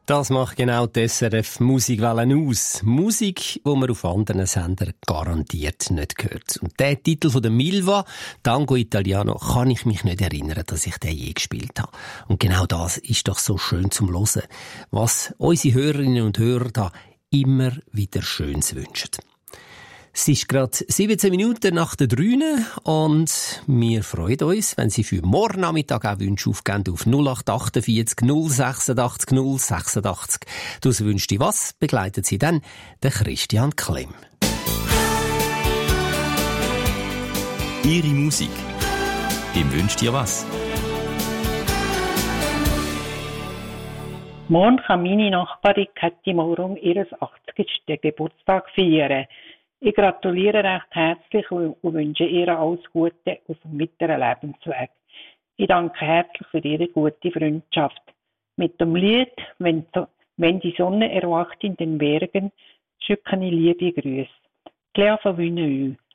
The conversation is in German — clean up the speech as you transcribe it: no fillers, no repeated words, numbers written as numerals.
Das macht genau die SRF Musikwelle aus. Musik, die man auf anderen Sendern garantiert nicht hört. Und der Titel von der Milva, Tango Italiano, kann ich mich nicht erinnern, dass ich den je gespielt habe. Und genau das ist doch so schön zum Hören, was unsere Hörerinnen und Hörer da immer wieder Schönes wünschen. Es ist gerade 17 Minuten nach der 3 und wir freuen uns, wenn Sie für morgen Nachmittag auch Wünsche aufgeben auf 0848 086 086. Das wünscht dich was, begleitet Sie dann der Christian Klemm. Ihre Musik. Im wünscht dir was. Morgen kann meine Nachbarin Kathi Maurum ihren 80. Geburtstag feiern. Ich gratuliere recht herzlich und wünsche ihr alles Gute auf dem weiteren Lebensweg. Ich danke herzlich für ihre gute Freundschaft. Mit dem Lied «Wenn die Sonne erwacht in den Bergen» schicke ich liebe Grüße. Clea von Wünnenü.